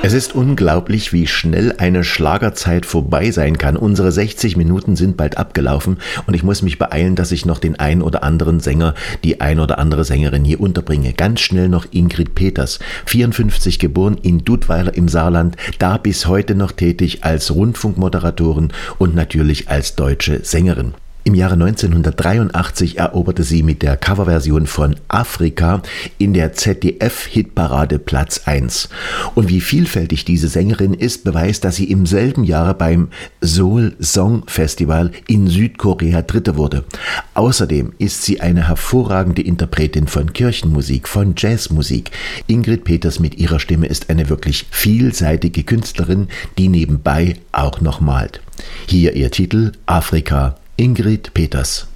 Es ist unglaublich, wie schnell eine Schlagerzeit vorbei sein kann. Unsere 60 Minuten sind bald abgelaufen und ich muss mich beeilen, dass ich noch den ein oder anderen Sänger, die ein oder andere Sängerin hier unterbringe. Ganz schnell noch Ingrid Peters, 54, geboren in Dudweiler im Saarland, da bis heute noch tätig als Rundfunkmoderatorin und natürlich als deutsche Sängerin. Im Jahre 1983 eroberte sie mit der Coverversion von Afrika in der ZDF-Hitparade Platz 1. Und wie vielfältig diese Sängerin ist, beweist, dass sie im selben Jahr beim Seoul Song Festival in Südkorea Dritte wurde. Außerdem ist sie eine hervorragende Interpretin von Kirchenmusik, von Jazzmusik. Ingrid Peters mit ihrer Stimme ist eine wirklich vielseitige Künstlerin, die nebenbei auch noch malt. Hier ihr Titel Afrika. Ingrid Peters.